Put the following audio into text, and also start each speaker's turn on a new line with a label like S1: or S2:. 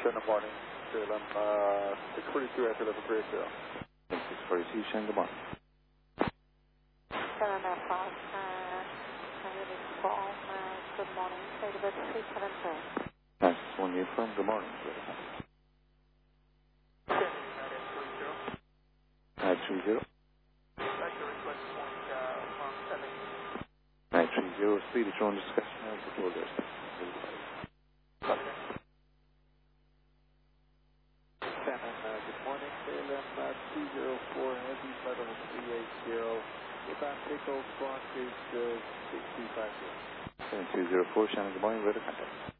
S1: in the morning, KLM 642 after 11 Great Zero.
S2: 642, Shannon, good morning.
S3: 7 o'clock, unit 12, good morning, David 373.
S2: Nice, one uniform, good morning. 930. 930, speed is your own discussion as the tour goes.
S1: Good morning, KLM 204 Heavy Federal 380. About takeoff clock is 6250.
S2: 204, Shannon, good morning, ready to contact.